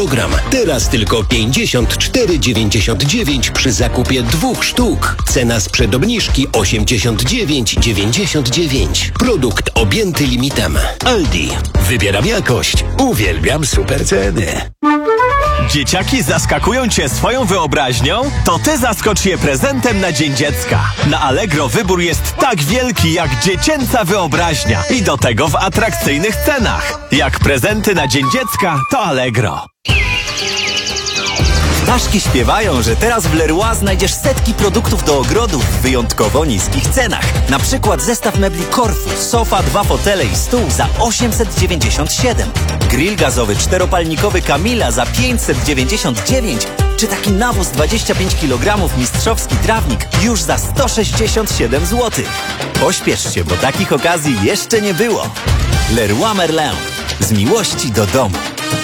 Program. Teraz tylko 54,99 przy zakupie 2 sztuk. Cena sprzed obniżki 89,99. Produkt objęty limitem. Aldi. Wybieram jakość. Uwielbiam super ceny. Dzieciaki zaskakują Cię swoją wyobraźnią? To Ty zaskocz je prezentem na Dzień Dziecka. Na Allegro wybór jest tak wielki jak dziecięca wyobraźnia. I do tego w atrakcyjnych cenach. Jak prezenty na Dzień Dziecka, to Allegro. Ptaszki śpiewają, że teraz w Leroy znajdziesz setki produktów do ogrodu w wyjątkowo niskich cenach. Na przykład zestaw mebli Corfu, sofa, 2 fotele i stół za 897. Grill gazowy czteropalnikowy Camilla za 599. Czy taki nawóz 25 kg mistrzowski trawnik już za 167 zł. Pośpiesz się, bo takich okazji jeszcze nie było. Leroy Merlin. Z miłości do domu.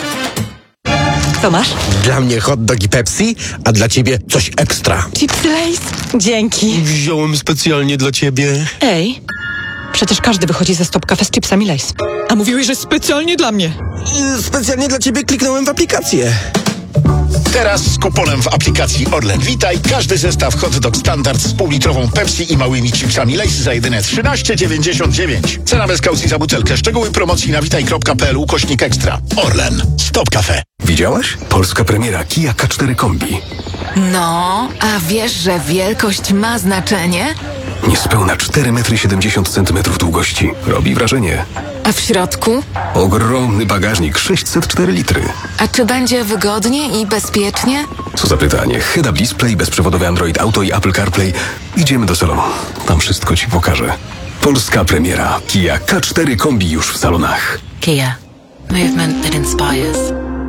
Co masz? Dla mnie hot dog i Pepsi, a dla ciebie coś ekstra. Chipsy Lay's? Dzięki. Wziąłem specjalnie dla ciebie. Ej, przecież każdy wychodzi ze Stop Cafe z chipsami Lay's. A mówiłeś, że specjalnie dla mnie. Specjalnie dla ciebie kliknąłem w aplikację. Teraz z kuponem w aplikacji Orlen Witaj każdy zestaw hot dog standard z półlitrową Pepsi i małymi chipsami Lay's za jedyne 13,99. Cena bez kaucji za butelkę. Szczegóły promocji na witaj.pl/ekstra. Orlen. Stop Cafe. Widziałaś? Polska premiera Kia K4 Kombi. No, a wiesz, że wielkość ma znaczenie? Niespełna 4,70 m długości. Robi wrażenie. A w środku? Ogromny bagażnik, 604 litry. A czy będzie wygodnie i bezpiecznie? Co za pytanie. Head-up display, bezprzewodowy Android Auto i Apple CarPlay. Idziemy do salonu. Tam wszystko ci pokażę. Polska premiera Kia K4 Kombi już w salonach. Kia. Movement that inspires.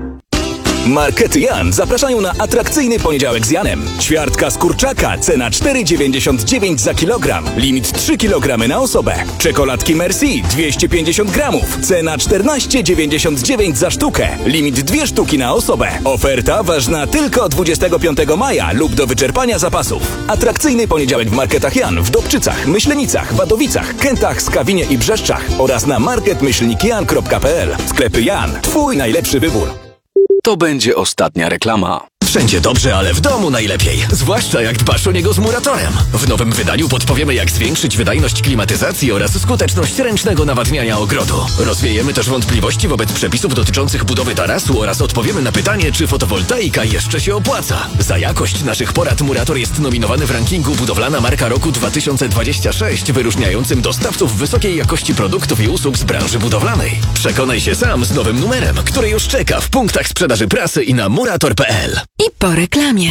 Markety Jan zapraszają na atrakcyjny poniedziałek z Janem. Ćwiartka z kurczaka, cena 4,99 za kilogram. Limit 3 kg na osobę. Czekoladki Merci 250 gramów. Cena 14,99 za sztukę. Limit 2 sztuki na osobę. Oferta ważna tylko 25 maja lub do wyczerpania zapasów. Atrakcyjny poniedziałek w Marketach Jan w Dobczycach, Myślenicach, Wadowicach, Kętach, Skawinie i Brzeszczach oraz na market-jan.pl. Sklepy Jan. Twój najlepszy wybór. To będzie ostatnia reklama. Wszędzie dobrze, ale w domu najlepiej. Zwłaszcza jak dbasz o niego z Muratorem. W nowym wydaniu podpowiemy, jak zwiększyć wydajność klimatyzacji oraz skuteczność ręcznego nawadniania ogrodu. Rozwiejemy też wątpliwości wobec przepisów dotyczących budowy tarasu oraz odpowiemy na pytanie, czy fotowoltaika jeszcze się opłaca. Za jakość naszych porad Murator jest nominowany w rankingu Budowlana Marka Roku 2026, wyróżniającym dostawców wysokiej jakości produktów i usług z branży budowlanej. Przekonaj się sam z nowym numerem, który już czeka w punktach sprzedaży prasy i na murator.pl. I po reklamie.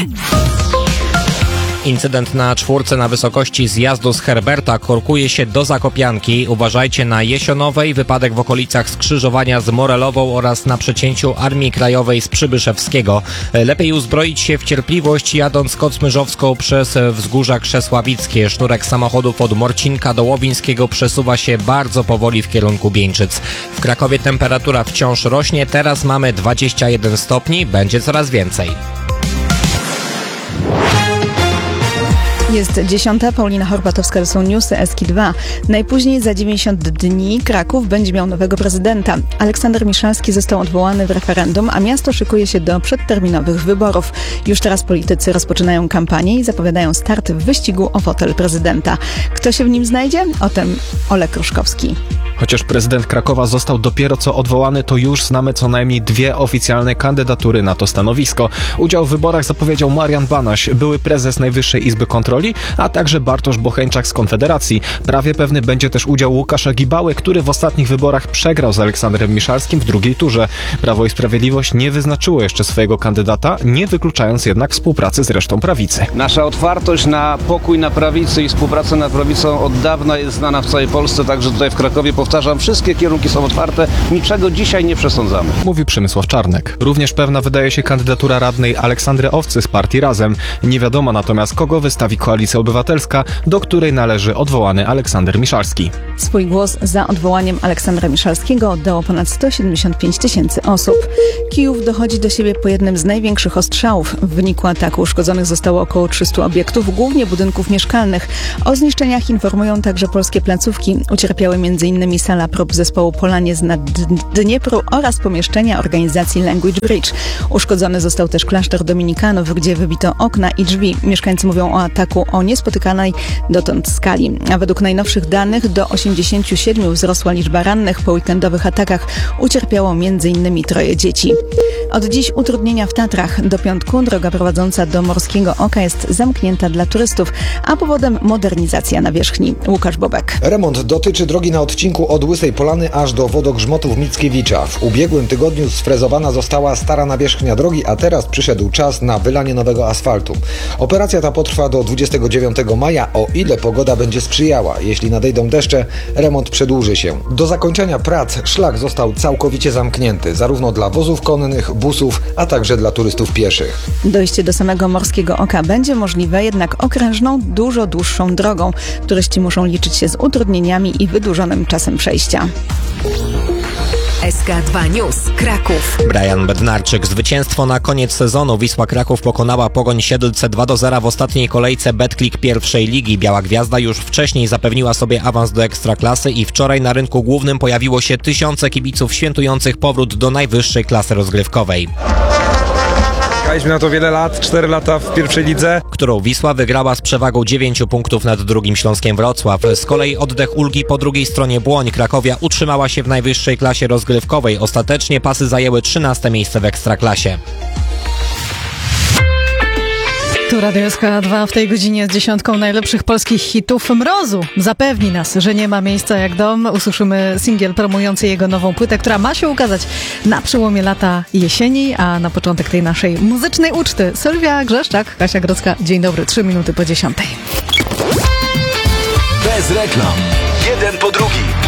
Incydent na czwórce na wysokości zjazdu z Herberta korkuje się do Zakopianki. Uważajcie na Jesionowej, wypadek w okolicach skrzyżowania z Morelową oraz na przecięciu Armii Krajowej z Przybyszewskiego. Lepiej uzbroić się w cierpliwość jadąc Kocmyrzowską przez Wzgórza Krzesławickie. Sznurek samochodów od Morcinka do Łowińskiego przesuwa się bardzo powoli w kierunku Bieńczyc. W Krakowie temperatura wciąż rośnie, teraz mamy 21 stopni, będzie coraz więcej. Jest 10. Paulina Horbatowska, to są newsy SK2. Najpóźniej za 90 dni Kraków będzie miał nowego prezydenta. Aleksander Miszalski został odwołany w referendum, a miasto szykuje się do przedterminowych wyborów. Już teraz politycy rozpoczynają kampanię i zapowiadają start w wyścigu o fotel prezydenta. Kto się w nim znajdzie? O tym Olek Ruszkowski. Chociaż prezydent Krakowa został dopiero co odwołany, to już znamy co najmniej 2 oficjalne kandydatury na to stanowisko. Udział w wyborach zapowiedział Marian Banaś, były prezes Najwyższej Izby Kontroli, a także Bartosz Bocheńczak z Konfederacji. Prawie pewny będzie też udział Łukasza Gibały, który w ostatnich wyborach przegrał z Aleksandrem Miszalskim w drugiej turze. Prawo i Sprawiedliwość nie wyznaczyło jeszcze swojego kandydata, nie wykluczając jednak współpracy z resztą prawicy. Nasza otwartość na pokój na prawicy i współpracę na prawicą od dawna jest znana w całej Polsce, także tutaj w Krakowie, powtarzam, wszystkie kierunki są otwarte, niczego dzisiaj nie przesądzamy. Mówi Przemysław Czarnek. Również pewna wydaje się kandydatura radnej Aleksandry Owcy z partii Razem. Nie wiadomo natomiast, kogo wystawi Koalicja Obywatelska, do której należy odwołany Aleksander Miszalski. Swój głos za odwołaniem Aleksandra Miszalskiego oddało ponad 175 tysięcy osób. Kijów dochodzi do siebie po jednym z największych ostrzałów. W wyniku ataku uszkodzonych zostało około 300 obiektów, głównie budynków mieszkalnych. O zniszczeniach informują także polskie placówki. Ucierpiały m.in. m.in. sala prób zespołu Polaniec nad Dniepru oraz pomieszczenia organizacji Language Bridge. Uszkodzony został też klasztor dominikanów, gdzie wybito okna i drzwi. Mieszkańcy mówią o ataku o niespotykanej dotąd skali. A według najnowszych danych do 87 wzrosła liczba rannych. Po weekendowych atakach ucierpiało m.in. 3 dzieci. Od dziś utrudnienia w Tatrach. Do piątku droga prowadząca do Morskiego Oka jest zamknięta dla turystów, a powodem modernizacja nawierzchni. Łukasz Bobek. Remont dotyczy drogi na odcinku od Łysej Polany aż do wodogrzmotów Mickiewicza. W ubiegłym tygodniu sfrezowana została stara nawierzchnia drogi, a teraz przyszedł czas na wylanie nowego asfaltu. Operacja ta potrwa do 29 maja, o ile pogoda będzie sprzyjała. Jeśli nadejdą deszcze, remont przedłuży się. Do zakończenia prac szlak został całkowicie zamknięty, zarówno dla wozów konnych, busów, a także dla turystów pieszych. Dojście do samego Morskiego Oka będzie możliwe, jednak okrężną, dużo dłuższą drogą. Turyści muszą liczyć się z utrudnieniami i wydłużonym czasem przejścia. SK2 News Kraków. Brian Bednarczyk. Zwycięstwo na koniec sezonu. Wisła Kraków pokonała Pogoń Siedlce 2-0 w ostatniej kolejce Betclic pierwszej ligi. Biała Gwiazda już wcześniej zapewniła sobie awans do Ekstraklasy i wczoraj na rynku głównym pojawiło się tysiące kibiców świętujących powrót do najwyższej klasy rozgrywkowej. Czekaliśmy na to wiele lat, 4 lata w pierwszej lidze, którą Wisła wygrała z przewagą 9 punktów nad drugim Śląskiem Wrocław. Z kolei oddech ulgi po drugiej stronie Błoń. Krakowia utrzymała się w najwyższej klasie rozgrywkowej. Ostatecznie pasy zajęły 13 miejsce w Ekstraklasie. Tu Radio SK2 w tej godzinie z 10 najlepszych polskich hitów mrozu. Zapewni nas, że nie ma miejsca jak dom. Usłyszymy singiel promujący jego nową płytę, która ma się ukazać na przełomie lata i jesieni, a na początek tej naszej muzycznej uczty Sylwia Grzeszczak, Kasia Grodzka. Dzień dobry, 3 minuty po 10. Bez reklam. Jeden po drugim.